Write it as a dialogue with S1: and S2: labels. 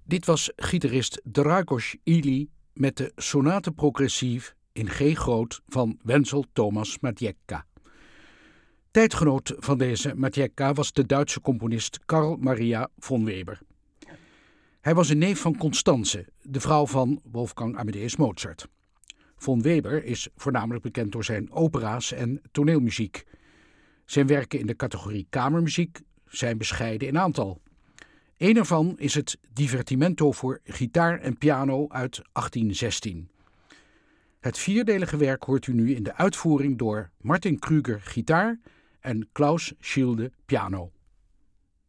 S1: Dit was gitarist Dragos Ili met de Sonate Progressive in G groot van Wenzel Thomas Majewka. Tijdgenoot van deze Majewka was de Duitse componist Carl Maria von Weber. Hij was een neef van Constanze, de vrouw van Wolfgang Amadeus Mozart. Von Weber is voornamelijk bekend door zijn opera's en toneelmuziek. Zijn werken in de categorie kamermuziek zijn bescheiden in aantal. Een ervan is het Divertimento voor gitaar en piano uit 1816. Het vierdelige werk hoort u nu in de uitvoering door Martin Krüger gitaar en Klaus Schilde piano.